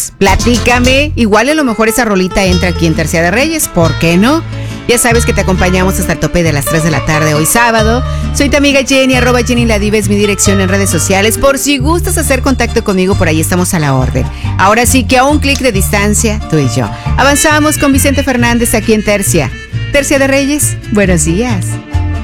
Platícame, igual a lo mejor esa rolita entra aquí en Tercia de Reyes, ¿por qué no? Ya sabes que te acompañamos hasta el tope de las 3 de la tarde hoy sábado. Soy tu amiga Jenny, @JennyLaDiva es mi dirección en redes sociales. Por si gustas hacer contacto conmigo, por ahí estamos a la orden. Ahora sí que a un clic de distancia, tú y yo. Avanzamos con Vicente Fernández aquí en Tercia. Tercia de Reyes, buenos días.